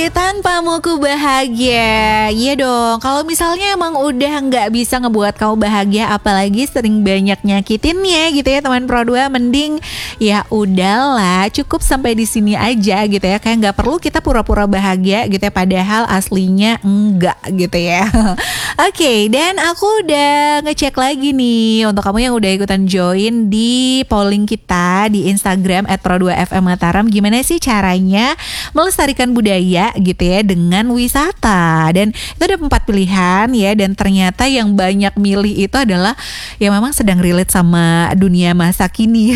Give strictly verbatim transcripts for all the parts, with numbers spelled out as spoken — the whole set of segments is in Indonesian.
Tanpamu ku bahagia. Iya dong, kalau misalnya emang udah gak bisa ngebuat kamu bahagia, apalagi sering banyak nyakitinnya gitu ya teman Pro dua, mending ya udahlah, cukup sampai di sini aja gitu ya. Kayak gak perlu kita pura-pura bahagia gitu ya, padahal aslinya enggak gitu ya. Oke, okay, dan aku udah ngecek lagi nih untuk kamu yang udah ikutan join di polling kita di Instagram et pro dua f m Mataram, gimana sih caranya melestarikan budaya gitu ya dengan wisata. Dan itu ada empat pilihan ya, dan ternyata yang banyak milih itu adalah yang memang sedang relate sama dunia masa kini.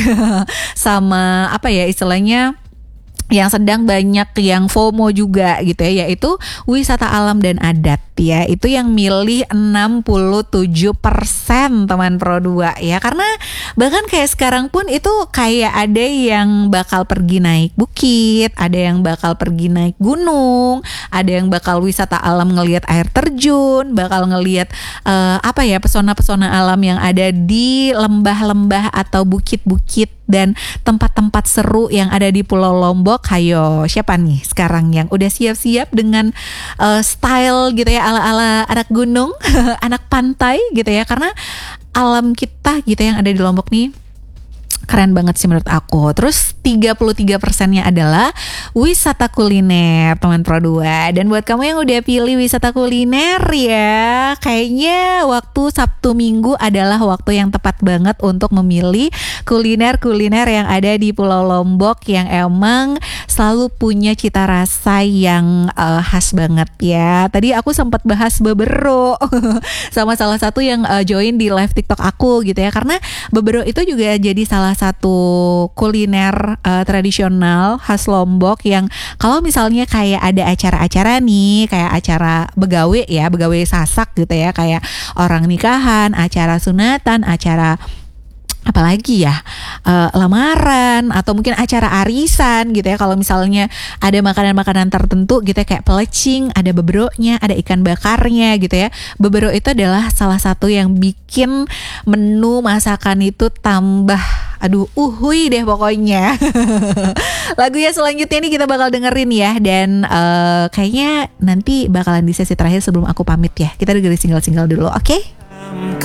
Sama apa ya istilahnya, yang sedang banyak yang FOMO juga gitu ya, yaitu wisata alam dan adat ya. Itu yang milih enam puluh tujuh persen teman Pro dua ya. Karena bahkan kayak sekarang pun itu kayak ada yang bakal pergi naik bukit, ada yang bakal pergi naik gunung, ada yang bakal wisata alam ngelihat air terjun, bakal ngelihat uh, apa ya pesona-pesona alam yang ada di lembah-lembah atau bukit-bukit dan tempat-tempat seru yang ada di Pulau Lombok. Hayo, siapa nih sekarang yang udah siap-siap dengan uh, style gitu ya ala-ala anak gunung, anak pantai gitu ya. Karena alam kita gitu yang ada di Lombok nih keren banget sih menurut aku. Terus tiga puluh tiga persennya adalah wisata kuliner teman Pro dua. Dan buat kamu yang udah pilih wisata kuliner ya, kayaknya waktu Sabtu Minggu adalah waktu yang tepat banget untuk memilih kuliner-kuliner yang ada di Pulau Lombok yang emang selalu punya cita rasa yang uh, khas banget ya. Tadi aku sempat bahas bebero sama salah satu yang uh, join di live TikTok aku gitu ya. Karena bebero itu juga jadi salah satu kuliner uh, tradisional khas Lombok yang kalau misalnya kayak ada acara-acara nih, kayak acara begawe ya, begawe sasak gitu ya, kayak orang nikahan, acara sunatan, acara apalagi ya uh, lamaran atau mungkin acara arisan gitu ya. Kalau misalnya ada makanan-makanan tertentu gitu ya, kayak pelecing, ada beberonya, ada ikan bakarnya gitu ya. Bebero itu adalah salah satu yang bikin menu masakan itu tambah aduh uhui deh pokoknya. Lagunya selanjutnya nih kita bakal dengerin ya. Dan uh, kayaknya nanti bakalan di sesi terakhir sebelum aku pamit ya. Kita dengerin single-single dulu, oke? Okay?